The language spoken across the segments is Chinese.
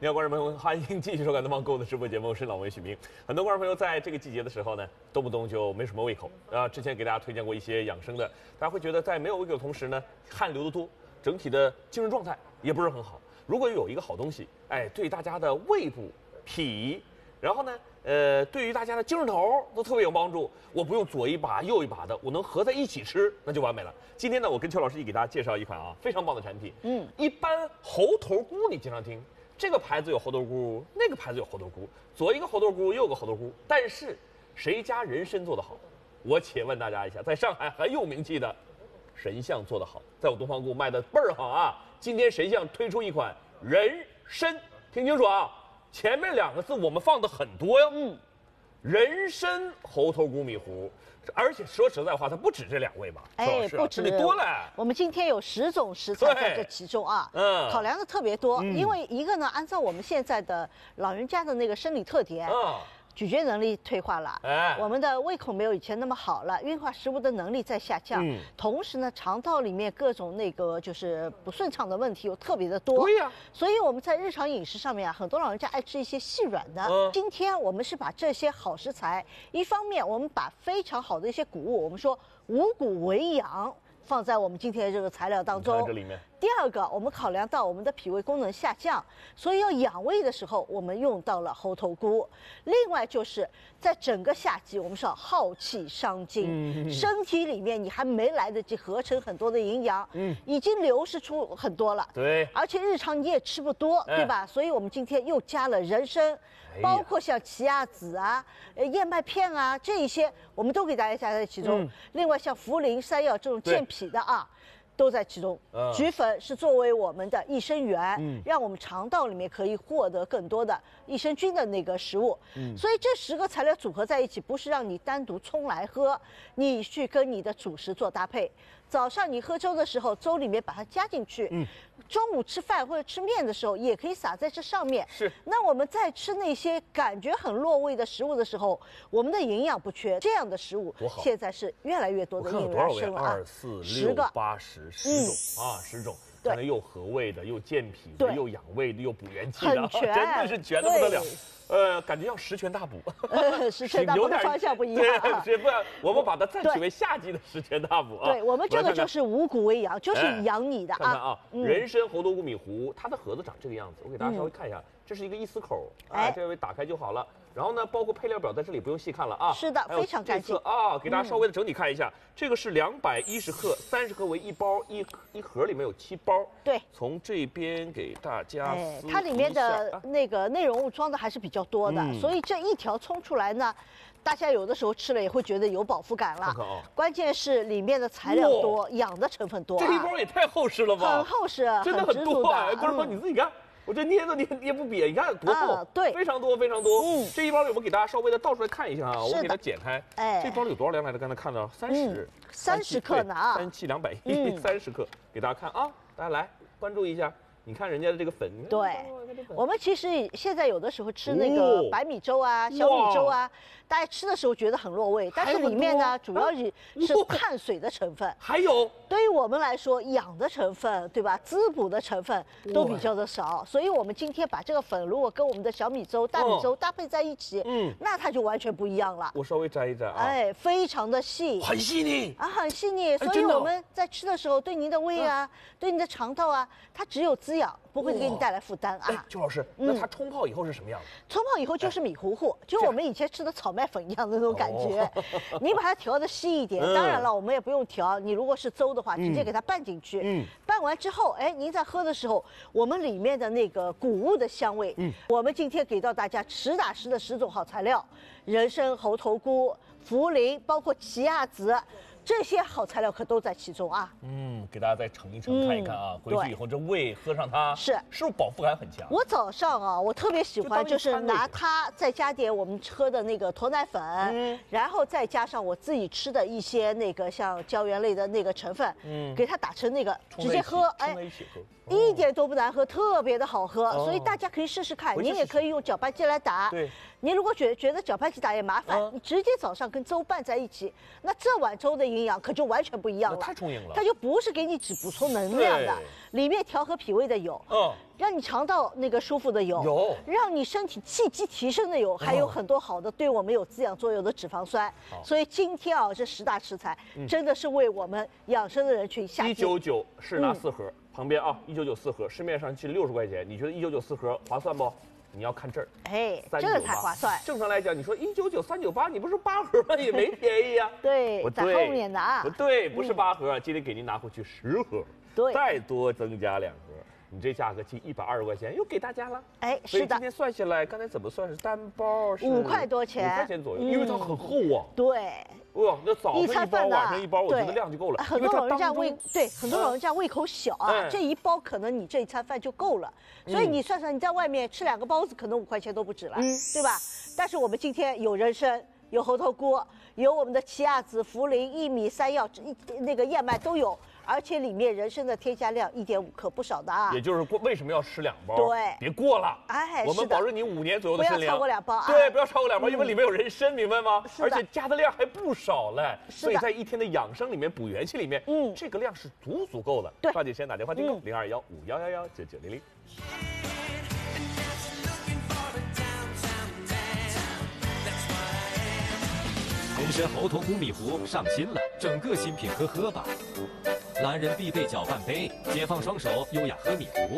你好，观众朋友们，欢迎继续收看《东方购物》的直播节目，我是老文许明。很多观众朋友在这个季节的时候呢，动不动就没什么胃口啊。之前给大家推荐过一些养生的，大家会觉得在没有胃口的同时呢，汗流得多，整体的精神状态也不是很好。如果有一个好东西，对大家的胃部、脾，然后呢，对于大家的精神头都特别有帮助。我不用左一把右一把的，我能合在一起吃，那就完美了。今天呢，我跟邱老师一给大家介绍一款非常棒的产品。一般猴头菇你经常听。这个牌子有猴头菇，那个牌子有猴头菇，左一个猴头菇，右个猴头菇，但是谁家人参做得好？我且问大家一下，在上海很有名气的神象做得好，在我东方菇卖的倍儿好啊！今天神象推出一款人参，听清楚啊，前面2个字我们放的很多哟。人参猴头菇米糊。而且说实在话，它不止这2味吧？ 不止， 多了。 我们今天有10种食材在这其中啊，考量的特别多。因为一个呢，按照我们现在的老人家的那个生理特点，咀嚼能力退化了，我们的胃口没有以前那么好了，运化食物的能力在下降，同时呢，肠道里面各种那个就是不顺畅的问题又特别的多。 对呀， 所以我们在日常饮食上面啊，很多老人家爱吃一些细软的。今天我们是把这些好食材，一方面我们把非常好的一些谷物，我们说五谷为养，放在我们今天的这个材料当中。 这里面。 第二个，我们考量到我们的脾胃功能下降，所以要养胃的时候，我们用到了猴头菇。另外就是在整个夏季，我们说耗气伤精，身体里面你还没来得及合成很多的营养，已经流失出很多了。 对， 而且日常你也吃不多，对吧？所以我们今天又加了人参，包括像奇亚籽啊、燕麦片啊这一些，我们都给大家加在其中。另外像茯苓、山药这种健脾的啊。都在其中，菊粉是作为我们的益生元，让我们肠道里面可以获得更多的益生菌的那个食物。所以这10个材料组合在一起，不是让你单独冲来喝，你去跟你的主食做搭配。早上你喝粥的时候，粥里面把它加进去。中午吃饭或者吃面的时候，也可以撒在这上面。 是。 那我们在吃那些感觉很落胃的食物的时候，我们的营养不缺，这样的食物现在是越来越多的应运而生了啊。 2、4、6、8、10种啊，10种。可能又和胃的，又健脾的，又养胃的，又补元气的，真的是全的不得了。感觉要十全大补。 十全大补的方向不一样啊。 不然我们把它暂取为夏季的十全大补啊。 对，我们这个就是五谷为养，就是养你的啊。 看看啊，人参猴头菇米糊，它的盒子长这个样子，我给大家稍微看一下，这是一个1丝口，这位打开就好了。然后呢，包括配料表在这里不用细看了啊。 是的，非常干净啊。给大家稍微的整体看一下，这个是210克，30克为1包，一盒里面有7包。 对， 从这边给大家撕一下。 它里面的那个内容物装的还是比较多的，所以这一条冲出来呢，大家有的时候吃了也会觉得有饱腹感了。关键是里面的材料多，养的成分多。 这一包也太厚实了吧？ 很厚实， 真的很多啊！观众朋友你自己看。我这捏都捏不瘪，你看多厚， 对， 非常多非常多。这一包我们给大家稍微的倒出来看一下啊，我给它剪开。这包里有多少量来着？刚才看到 30克呢啊 ，37、210，30克，给大家看啊，大家来关注一下。你看人家的这个粉， 对，我们其实现在有的时候吃那个白米粥啊、小米粥啊，大家吃的时候觉得很落胃，但是里面呢主要是碳水的成分， 还有对于我们来说养的成分，对吧？滋补的成分都比较的少，所以我们今天把这个粉如果跟我们的小米粥、大米粥搭配在一起，那它就完全不一样了。 我稍微摘一摘啊， 非常的细， 很细腻啊，很细腻。所以我们在吃的时候，对您的胃啊，对你的肠道啊，它只有滋养，不会给你带来负担啊。 邱老师，那它冲泡以后是什么样的？ 冲泡以后就是米糊糊，就我们以前吃的炒麦粉一样的那种感觉。你把它调的稀一点，当然了，我们也不用调。你如果是粥的话，直接给它拌进去。拌完之后，您在喝的时候，我们里面的那个谷物的香味，我们今天给到大家实打实的10种好材料：人参、猴头菇、茯苓，包括奇亚籽。这些好材料可都在其中啊。 给大家再盛一盛，看一看啊。回去以后这胃喝上它，是不是饱腹感很强？ 我早上啊，我特别喜欢就是拿它再加点我们喝的那个驼奶粉，然后再加上我自己吃的一些那个像胶原类的那个成分，给它打成那个直接喝，一点都不难喝，特别的好喝。所以大家可以试试看，您也可以用搅拌机来打。 对， 您如果觉得搅拌机打也麻烦，你直接早上跟粥拌在一起，那这碗粥的营养，可就完全不一样了， 太充盈了。 它就不是给你只补充能量的，里面调和脾胃的有，让你肠道那个舒服的有，让你身体气机提升的有，还有很多好的对我们有滋养作用的脂肪酸。所以今天啊，这10大食材真的是为我们养生的人群下定。 199是拿4盒，旁边啊199 4盒，市面上是60块钱，你觉得199 4盒划算不？你要看这儿， 这个才划算。 正常来讲，你说199 398，你不是8盒吗？也没便宜呀。 对，在后面的啊。 不对，不是8盒，今天给您拿回去10盒， 对， 再多增加2盒。你这价格近120块钱又给大家了， 是的。 今天算下来，刚才怎么算是单包是 5块多钱 ，5块钱左右，因为它很厚啊。 对。 哇，那早上1包，晚上1包，我觉得量就够了。 很多老人家很多老人家胃口小啊，这一包可能你这一餐饭就够了。所以你算算，你在外面吃2个包子，可能5块钱都不止了，对吧？但是我们今天有人参，有猴头菇，有我们的奇亚籽、茯苓、薏米、山药，那个燕麦都有。而且里面人参的添加量1.5克，不少的啊。 也就是为什么要吃2包？ 对， 别过了。我们保证你5年左右的参量， 不要超过2包。 对，不要超过2包，因为里面有人参，明白吗？而且加的量还不少嘞。所以在一天的养生里面、补元气里面，这个量是足够的。 对， 抓紧时间打电话订购0215119900。 人参猴头菇米糊上新了，整个新品喝吧。男人必备搅拌杯，解放双手，优雅喝米糊。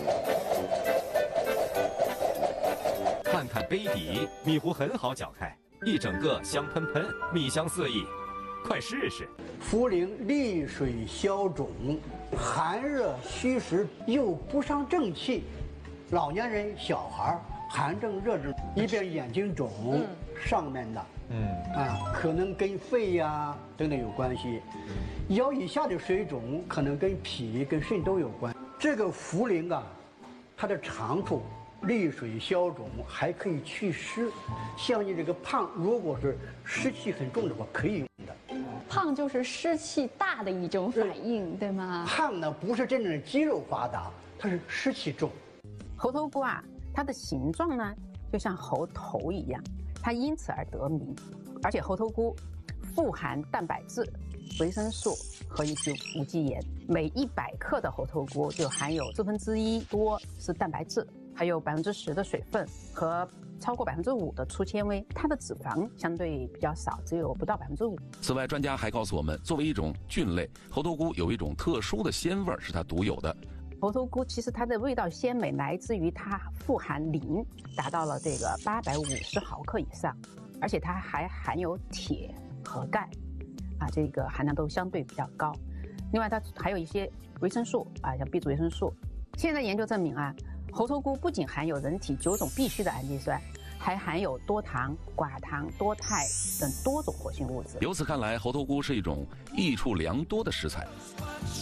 看看杯底，米糊很好搅开，一整个香喷喷，米香四溢，快试试。 茯苓利水消肿，寒热虚实又不伤正气。老年人、小孩寒症、热症，一边眼睛肿，上面的。可能跟肺呀等等有关系，腰以下的水肿可能跟脾、跟肾都有关。这个茯苓啊，它的长处利水消肿，还可以祛湿。像你这个胖，如果是湿气很重的话，可以用的。 胖就是湿气大的一种反应，对吗？ 胖呢不是真正的肌肉发达，它是湿气重。 猴头菇啊，它的形状呢就像猴头一样。它因此而得名，而且猴头菇富含蛋白质、维生素和一些无机盐。每100克的猴头菇就含有1/4多是蛋白质，还有10%的水分和超过5%的粗纤维。它的脂肪相对比较少，只有不到5%。 此外，专家还告诉我们，作为一种菌类，猴头菇有一种特殊的鲜味是它独有的。 猴头菇其实它的味道鲜美来自于它富含磷，达到了这个850毫克以上，而且它还含有铁和钙，这个含量都相对比较高。另外它还有一些维生素像 B 族维生素。现在研究证明猴头菇不仅含有人体9种必需的氨基酸，还含有多糖、寡糖、多肽等多种活性物质。 由此看来，猴头菇是一种益处良多的食材。